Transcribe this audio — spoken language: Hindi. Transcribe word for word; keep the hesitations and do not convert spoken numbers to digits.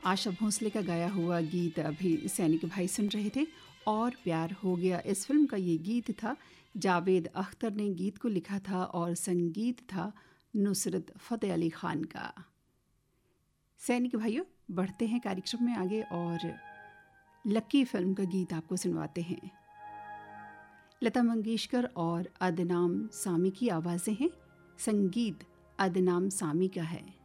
आशा भोसले का गाया हुआ गीत अभी सैनिक भाई सुन रहे थे। और प्यार हो गया इस फिल्म का ये गीत था। जावेद अख्तर ने गीत को लिखा था और संगीत था नुसरत फ़तेह अली खान का। सैनिक भाइयों, बढ़ते हैं कार्यक्रम में आगे और लक्की फिल्म का गीत आपको सुनवाते हैं। लता मंगेशकर और अदनाम सामी की आवाज़ें हैं, संगीत अदनाम सामी का है।